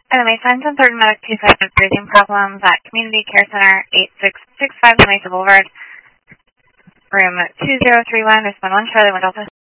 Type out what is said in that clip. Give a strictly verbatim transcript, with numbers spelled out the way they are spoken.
And my son's on third medic two five with breathing problems at Community Care Center, eight six six five Mesa Boulevard, room two zero three one, respond one Charlie one Delta.